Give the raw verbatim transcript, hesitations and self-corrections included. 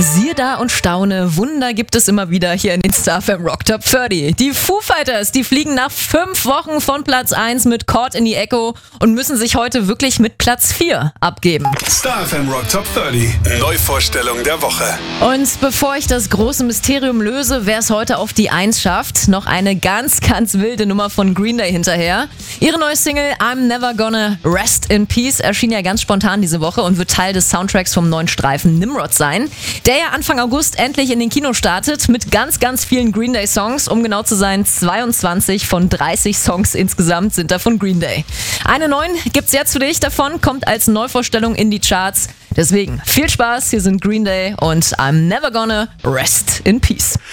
Siehe da und staune, Wunder gibt es immer wieder hier in den StarFM Rock Top dreißig. Die Foo Fighters, die fliegen nach fünf Wochen von Platz eins mit Caught in the Echo und müssen sich heute wirklich mit Platz vier abgeben. StarFM Rock Top dreißig, Neuvorstellung der Woche. Und bevor ich das große Mysterium löse, wer es heute auf die eins schafft, noch eine ganz, ganz wilde Nummer von Green Day hinterher. Ihre neue Single I'm Never Gonna Rest in Peace erschien ja ganz spontan diese Woche und wird Teil des Soundtracks vom neuen Streifen Nimrod sein, der ja Anfang August endlich in den Kinos startet mit ganz, ganz vielen Green Day Songs. Um genau zu sein, zweiundzwanzig von dreißig Songs insgesamt sind da von Green Day. Eine neuen gibt's jetzt für dich davon, kommt als Neuvorstellung in die Charts. Deswegen viel Spaß, hier sind Green Day und I'm Never Gonna Rest in Peace.